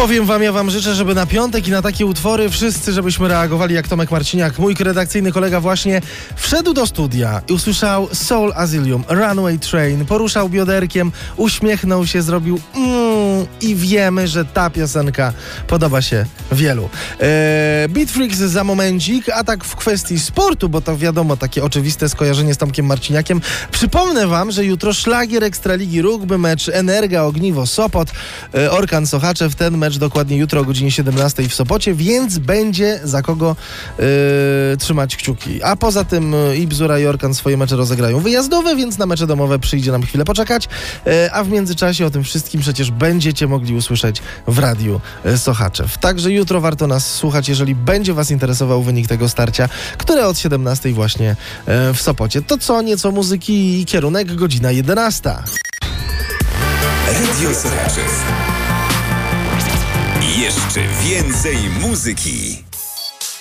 Powiem wam, ja wam życzę, żeby na piątek i na takie utwory wszyscy, żebyśmy reagowali jak Tomek Marciniak, mój redakcyjny kolega, właśnie wszedł do studia i usłyszał Soul Asylum, Runaway Train, poruszał bioderkiem, uśmiechnął się, zrobił i wiemy, że ta piosenka podoba się wielu. Beat Freaks za momencik, a tak w kwestii sportu, bo to wiadomo, takie oczywiste skojarzenie z Tomkiem Marciniakiem. Przypomnę wam, że jutro szlagier Ekstraligi Rugby, mecz Energa Ogniwo Sopot, Orkan Sochaczew, ten mecz dokładnie jutro o godzinie 17 w Sopocie, więc będzie za kogo trzymać kciuki. A poza tym i Bzura i Orkan swoje mecze rozegrają wyjazdowe, więc na mecze domowe przyjdzie nam chwilę poczekać, a w międzyczasie o tym wszystkim przecież będziecie mogli usłyszeć w radiu Sochaczew. Także jutro warto nas słuchać, jeżeli będzie was interesował wynik tego starcia, które od 17 właśnie w Sopocie. To co, nieco muzyki i kierunek, godzina 11. Radio Sochaczew. Jeszcze więcej muzyki.